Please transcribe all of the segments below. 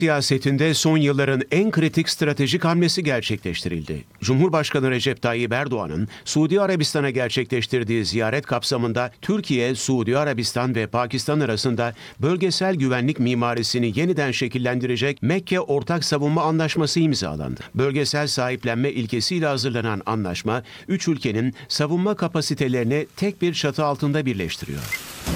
Siyasetinde son yılların en kritik stratejik hamlesi gerçekleştirildi. Cumhurbaşkanı Recep Tayyip Erdoğan'ın Suudi Arabistan'a gerçekleştirdiği ziyaret kapsamında Türkiye, Suudi Arabistan ve Pakistan arasında bölgesel güvenlik mimarisini yeniden şekillendirecek Mekke Ortak Savunma Anlaşması imzalandı. Bölgesel sahiplenme ilkesiyle hazırlanan anlaşma, üç ülkenin savunma kapasitelerini tek bir çatı altında birleştiriyor.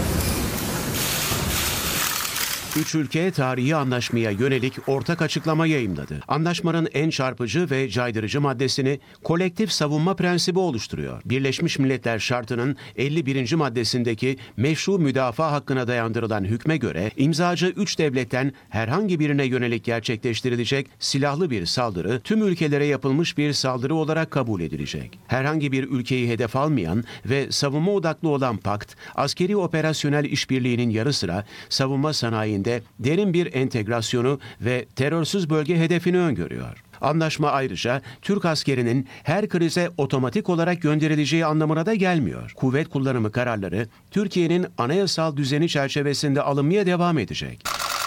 Üç ülke tarihi anlaşmaya yönelik ortak açıklama yayımladı. Anlaşmanın en çarpıcı ve caydırıcı maddesini kolektif savunma prensibi oluşturuyor. Birleşmiş Milletler Şartı'nın 51. maddesindeki meşru müdafaa hakkına dayandırılan hükme göre imzacı üç devletten herhangi birine yönelik gerçekleştirilecek silahlı bir saldırı tüm ülkelere yapılmış bir saldırı olarak kabul edilecek. Herhangi bir ülkeyi hedef almayan ve savunma odaklı olan pakt, askeri operasyonel işbirliğinin yanı sıra savunma sanayinde derin bir entegrasyonu ve terörsüz bölge hedefini öngörüyor. Anlaşma ayrıca Türk askerinin her krize otomatik olarak gönderileceği anlamına da gelmiyor. Kuvvet kullanımı kararları Türkiye'nin anayasal düzeni çerçevesinde alınmaya devam edecek.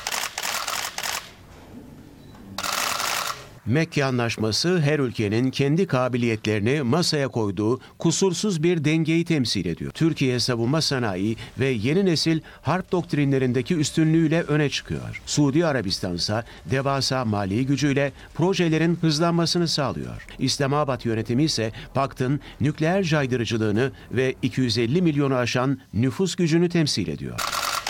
Mekke Anlaşması her ülkenin kendi kabiliyetlerini masaya koyduğu kusursuz bir dengeyi temsil ediyor. Türkiye savunma sanayi ve yeni nesil harp doktrinlerindeki üstünlüğüyle öne çıkıyor. Suudi Arabistan ise devasa mali gücüyle projelerin hızlanmasını sağlıyor. İslamabad yönetimi ise paktın nükleer caydırıcılığını ve 250 milyonu aşan nüfus gücünü temsil ediyor.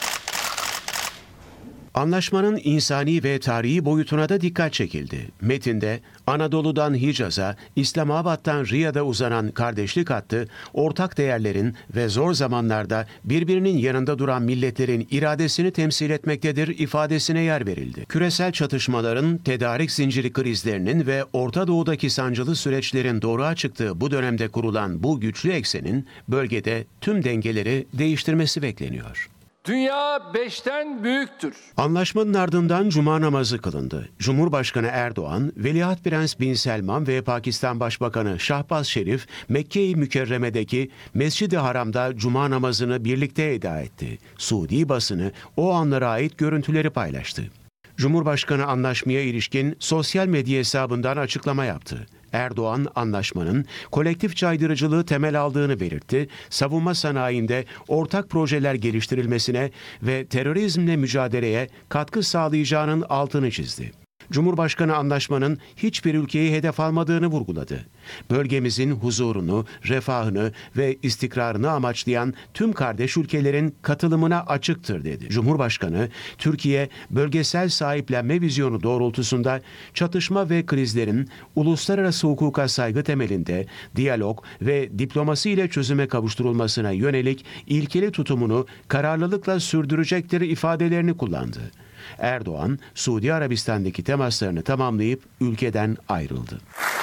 Anlaşmanın insani ve tarihi boyutuna da dikkat çekildi. Metinde Anadolu'dan Hicaz'a, İslamabad'dan Riyad'a uzanan kardeşlik hattı, ortak değerlerin ve zor zamanlarda birbirinin yanında duran milletlerin iradesini temsil etmektedir ifadesine yer verildi. Küresel çatışmaların, tedarik zinciri krizlerinin ve Orta Doğu'daki sancılı süreçlerin doğruğa çıktığı bu dönemde kurulan bu güçlü eksenin bölgede tüm dengeleri değiştirmesi bekleniyor. Dünya 5'ten büyüktür. Anlaşmanın ardından Cuma namazı kılındı. Cumhurbaşkanı Erdoğan, Veliaht Prens Bin Selman ve Pakistan Başbakanı Şahbaz Şerif, Mekke-i Mükerreme'deki Mescid-i Haram'da Cuma namazını birlikte eda etti. Suudi basını o anlara ait görüntüleri paylaştı. Cumhurbaşkanı anlaşmaya ilişkin sosyal medya hesabından açıklama yaptı. Erdoğan, anlaşmanın kolektif caydırıcılığı temel aldığını belirtti, savunma sanayinde ortak projeler geliştirilmesine ve terörizmle mücadeleye katkı sağlayacağının altını çizdi. Cumhurbaşkanı anlaşmanın hiçbir ülkeyi hedef almadığını vurguladı. Bölgemizin huzurunu, refahını ve istikrarını amaçlayan tüm kardeş ülkelerin katılımına açıktır dedi. Cumhurbaşkanı, Türkiye bölgesel sahiplenme vizyonu doğrultusunda çatışma ve krizlerin uluslararası hukuka saygı temelinde diyalog ve diplomasi ile çözüme kavuşturulmasına yönelik ilkeli tutumunu kararlılıkla sürdürecektir ifadelerini kullandı. Erdoğan, Suudi Arabistan'daki temaslarını tamamlayıp ülkeden ayrıldı.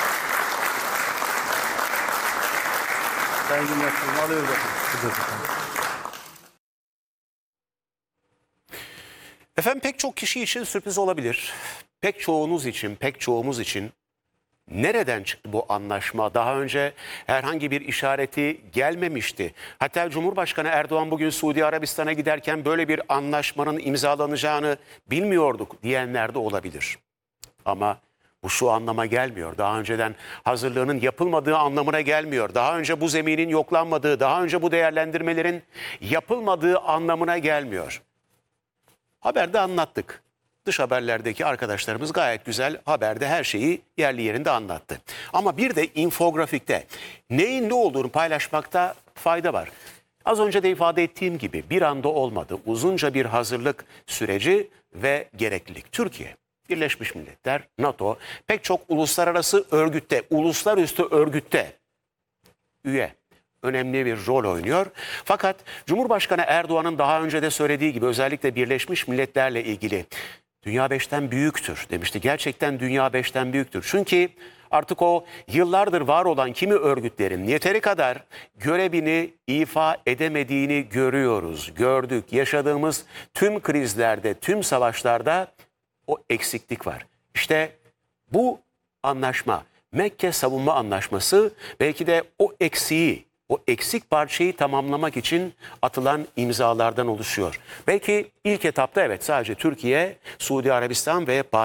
Efendim pek çok kişi için sürpriz olabilir. Pek çoğunuz için, pek çoğumuz için nereden çıktı bu anlaşma? Daha önce herhangi bir işareti gelmemişti. Hatta Cumhurbaşkanı Erdoğan bugün Suudi Arabistan'a giderken böyle bir anlaşmanın imzalanacağını bilmiyorduk diyenler de olabilir. Ama bu şu anlama gelmiyor. Daha önceden hazırlığının yapılmadığı anlamına gelmiyor. Daha önce bu zeminin yoklanmadığı, daha önce bu değerlendirmelerin yapılmadığı anlamına gelmiyor. Haberde anlattık. Dış haberlerdeki arkadaşlarımız gayet güzel haberde her şeyi yerli yerinde anlattı. Ama bir de infografikte neyin ne olduğunu paylaşmakta fayda var. Az önce de ifade ettiğim gibi bir anda olmadı. Uzunca bir hazırlık süreci ve gereklilik. Türkiye, Birleşmiş Milletler, NATO pek çok uluslararası örgütte, uluslararası örgütte üye. Önemli bir rol oynuyor. Fakat Cumhurbaşkanı Erdoğan'ın daha önce de söylediği gibi özellikle Birleşmiş Milletler'le ilgili dünya 5'ten büyüktür demişti. Gerçekten dünya 5'ten büyüktür. Çünkü artık o yıllardır var olan kimi örgütlerin yeteri kadar görevini ifa edemediğini görüyoruz. Gördük. Yaşadığımız tüm krizlerde, tüm savaşlarda o eksiklik var. İşte bu anlaşma, Mekke Savunma Anlaşması belki de o eksiği o eksik parçayı tamamlamak için atılan imzalardan oluşuyor. Belki ilk etapta evet sadece Türkiye, Suudi Arabistan ve